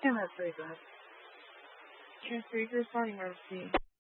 Yeah, that's pretty good. Transfer your starting emergency.